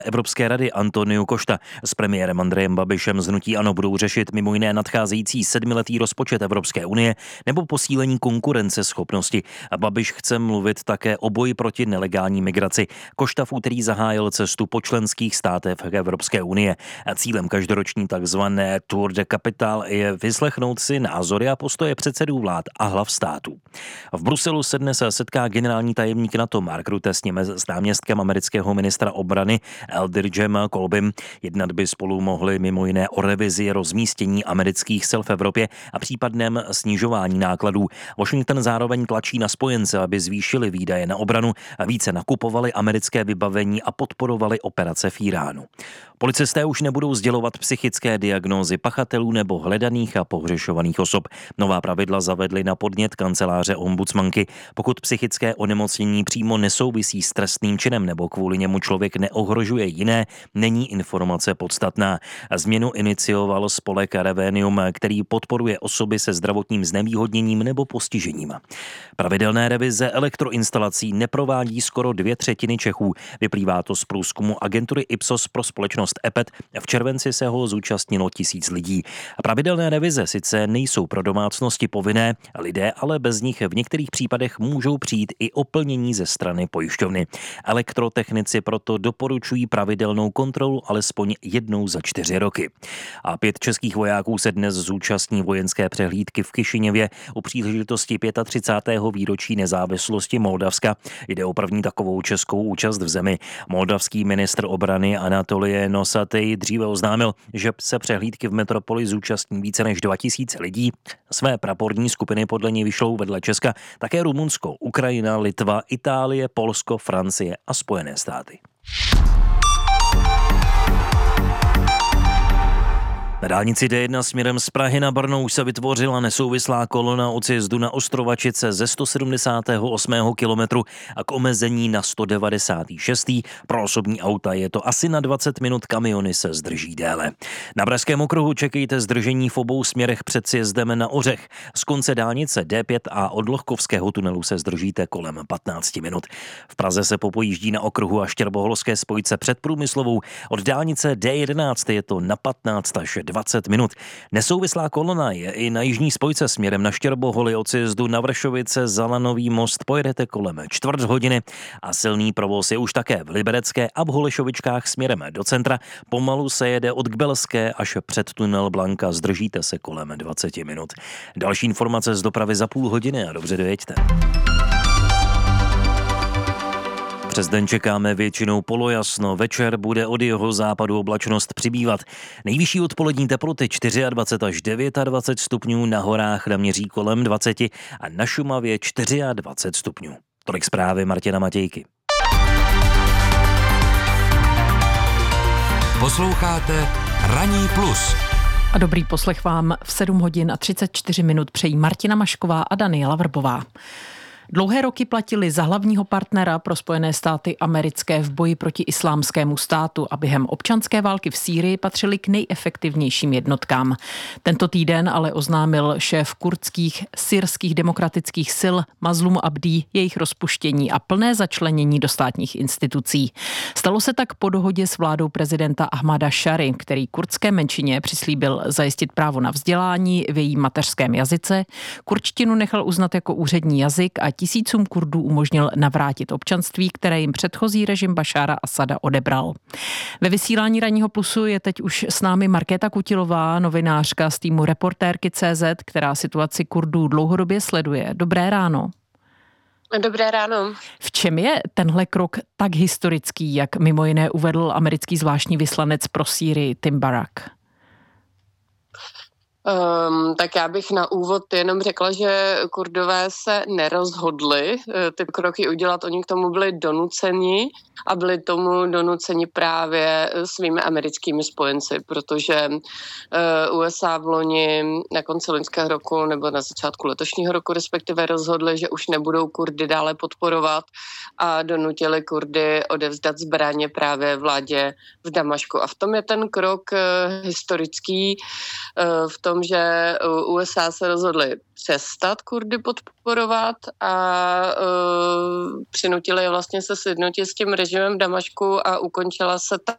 Evropské rady Antonio Costa s premiérem Andrejem Babišem z hnutí ANO budou řešit mimo jiné nadcházející 7letý rozpočet Evropské unie nebo posílení konkurenceschopnosti. Babiš chce mluvit také o boji proti nelegální migraci. Costa v úterý zahájil cestu po členských státech Evropské unie. Cílem každoroční takzvané Tour de Capitale je vyslechnout si názory a postoje předsedů vlád a hlav států. V Bruselu se dnes setká generální tajemník NATO Mark Rutte s náměstkem amerického ministra obrany Eldridgem Colbym. Jednat by spolu mohli mimo jiné o revizi rozmístění amerických sil v Evropě a případném snižování nákladů. Washington zároveň tlačí na spojence, aby zvýšili výdaje na obranu a více nakupovali americké vybavení a podporovali operace v Iránu. Policisté už nebudou sdělovat psychické diagnózy pachatelů nebo hledaných a pohřešovaných osob. Nová pravidla zavedly na podnět kanceláře ombudsmanky. Pokud psychické onemocnění přímo nesouvisí s trestným činem nebo kvůli němu člověk neohrožuje jiné, není informace podstatná. Změnu inicioval spolek Revenium, který podporuje osoby se zdravotním znevýhodněním nebo postižením. Pravidelné revize elektroinstalací neprovádí skoro 2/3 Čechů. Vyplývá to z průzkumu agentury Ipsos pro společnost EPET. V červenci se ho zúčastnilo 1000 lidí. Pravidelné revize sice nejsou pro domácnosti povinné, lidé ale bez nich v některých případech můžou přijít i o plnění ze strany pojišťovny. Elektrotechnici proto doporučují pravidelnou kontrolu alespoň jednou za 4 roky. A 5 českých vojáků se dnes zúčastní vojenské přehlídky v Kišiněvě u příležitosti 35. výročí nezávislosti Moldavska. Jde o první takovou českou účast v zemi. Moldavský ministr obrany Anatolije Nosatej dříve oznámil, že se přehlídky v metropoli zúčastní více než 2000 lidí. Své praporní skupiny podle něj vyšlou vedle Česka také Rumunsko, Ukrajina, Litva, Itálie, Polsko, Francie a Spojené státy. Na dálnici D1 směrem z Prahy na Brno už se vytvořila nesouvislá kolona od sjezdu na Ostrovačice ze 178. kilometru a k omezení na 196. Pro osobní auta je to asi na 20 minut, kamiony se zdrží déle. Na Pražském okruhu čekejte zdržení v obou směrech před sjezdem na Ořech. Z konce dálnice D5 a od Lohkovského tunelu se zdržíte kolem 15 minut. V Praze se popojíždí na okruhu a Štěrboholské spojce před Průmyslovou. Od dálnice D11 je to na 15 až 20 minut. Nesouvislá kolona je i na jižní spojce směrem na Štěrboholy od sjezdu na Vršovice za Lanový most. Pojedete kolem 1/4 hodiny a silný provoz je už také v Liberecké a v Holešovičkách směrem do centra. Pomalu se jede od Kbelské až před tunel Blanka. Zdržíte se kolem 20 minut. Další informace z dopravy za půl hodiny a dobře dojeďte. Přes den čekáme většinou polojasno, večer bude od jeho západu oblačnost přibývat. Nejvyšší odpolední teploty 24 až 29 stupňů, na horách naměří kolem 20 a na Šumavě 24 stupňů. Tolik zprávy Martina Matějky. Posloucháte Ranní plus. A dobrý poslech vám v 7 hodin a 34 minut přejí Martina Mašková a Daniela Vrbová. Dlouhé roky platili za hlavního partnera pro Spojené státy americké v boji proti islámskému státu a během občanské války v Sýrii patřili k nejefektivnějším jednotkám. Tento týden ale oznámil šéf kurdských syrských demokratických sil Mazlum Abdi jejich rozpuštění a plné začlenění do státních institucí. Stalo se tak po dohodě s vládou prezidenta Ahmada Šary, který kurdské menšině přislíbil zajistit právo na vzdělání v jejím mateřském jazyce. Kurdštinu nechal uznat jako úřední jazyk a tisícům Kurdů umožnil navrátit občanství, které jim předchozí režim Bašára Asada odebral. Ve vysílání Ranního plusu je teď už s námi Markéta Kutilová, novinářka z týmu Reportérky CZ, která situaci Kurdů dlouhodobě sleduje. Dobré ráno. Dobré ráno. V čem je tenhle krok tak historický, jak mimo jiné uvedl americký zvláštní vyslanec pro Sýrii Tim Barrack? Tak já bych na úvod jenom řekla, že Kurdové se nerozhodli ty kroky udělat, oni k tomu byli donuceni a byli tomu donuceni právě svými americkými spojenci, protože USA v loni na konci loňského roku nebo na začátku letošního roku respektive rozhodli, že už nebudou Kurdy dále podporovat a donutili Kurdy odevzdat zbraně právě vládě v Damašku. A v tom je ten krok historický, v tom tom, že USA se rozhodly přestat Kurdy podporovat a přinutili je vlastně se sjednotit s tím režimem v Damašku a ukončila se